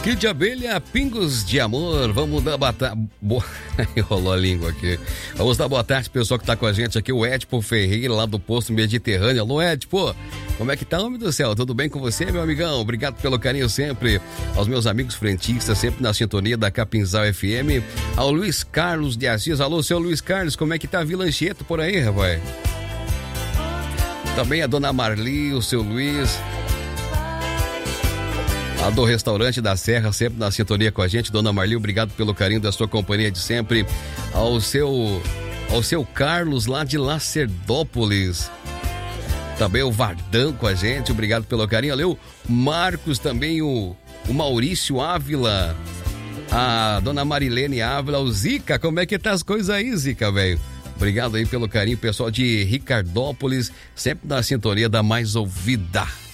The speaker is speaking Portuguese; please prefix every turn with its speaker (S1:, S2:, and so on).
S1: Kid de abelha, pingos de amor. Vamos dar Enrolou a língua aqui. Vamos dar boa tarde, pessoal que tá com a gente aqui. O Edipo Ferreira, lá do Posto Mediterrâneo. Alô, Edipo. Como é que tá, homem do céu? Tudo bem com você, meu amigão? Obrigado pelo carinho sempre. Aos meus amigos frentistas, sempre na sintonia da Capinzal FM. Ao Luiz Carlos de Assis. Alô, seu Luiz Carlos, como é que tá a Vila Anchieta por aí, rapaz? Também a dona Marli, o seu Luiz. A do Restaurante da Serra, sempre na sintonia com a gente. Dona Marli, obrigado pelo carinho da sua companhia de sempre. Ao seu Carlos, lá de Lacerdópolis. Também o Vardão com a gente, obrigado pelo carinho. Valeu, Marcos, também o Maurício Ávila. A dona Marilene Ávila, o Zica. Como é que tá as coisas aí, Zica, velho? Obrigado aí pelo carinho, pessoal de Ricardópolis, sempre na sintonia da mais ouvida.